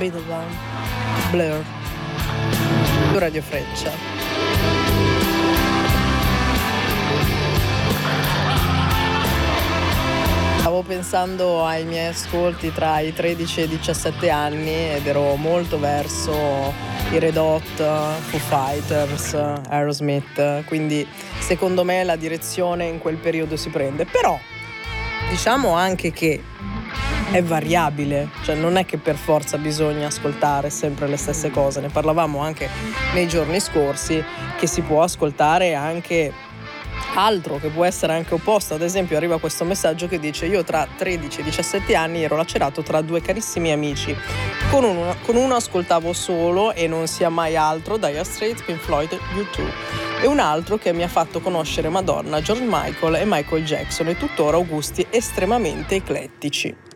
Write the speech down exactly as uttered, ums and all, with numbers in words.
Unbeatable, Blur, su Radio Freccia. Stavo pensando ai miei ascolti tra i tredici e i diciassette anni ed ero molto verso i Red Hot, Foo Fighters, Aerosmith, quindi secondo me la direzione in quel periodo si prende. Però diciamo anche che è variabile, cioè non è che per forza bisogna ascoltare sempre le stesse cose. Ne parlavamo anche nei giorni scorsi, che si può ascoltare anche altro, che può essere anche opposto. Ad esempio arriva questo messaggio che dice: io tra tredici e diciassette anni ero lacerato tra due carissimi amici, con uno, con uno ascoltavo solo E non sia mai altro, Dire Straits, Pink Floyd, U due, e un altro che mi ha fatto conoscere Madonna, George Michael e Michael Jackson, e tuttora ho gusti estremamente eclettici.